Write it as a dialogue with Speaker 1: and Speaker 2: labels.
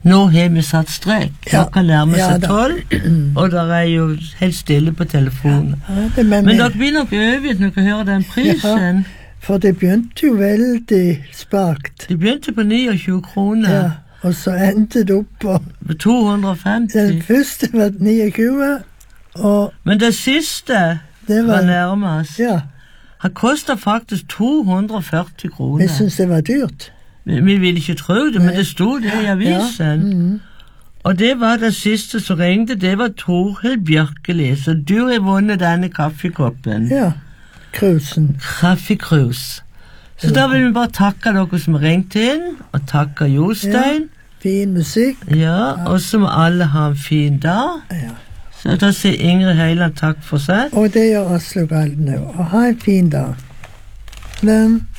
Speaker 1: Nå har vi satt strek. Klokka nærmer seg 12, og der jo helt stille på telefonen. Men dere blir nok øvet når dere hører den prisen.
Speaker 2: Ja, for det begynte jo veldig spakt.
Speaker 1: Det begynte på 29 kroner.
Speaker 2: Ja, og så endte det opp på
Speaker 1: 250.
Speaker 2: Den første var 29,
Speaker 1: men det siste var nærmest.
Speaker 2: Ja.
Speaker 1: Han kostet faktisk 240 kroner.
Speaker 2: Jeg synes det var dyrt.
Speaker 1: Vi ville ikke tro det, men det stod det i avisen. Og det var det siste som ringte, det var Torhild Bjørkeli, så du har vunnet denne kaffekoppen.
Speaker 2: Ja, krusen.
Speaker 1: Kaffekrus. Så da vil vi bare takke dere som har ringt inn, og takke Jostein.
Speaker 2: Ja, fin musikk.
Speaker 1: Ja, og så må alle ha en fin dag.
Speaker 2: Ja.
Speaker 1: Så da sier Ingrid Heiland takk for seg.
Speaker 2: Og det gjør Aslo Galden nå. Og ha en fin dag. Men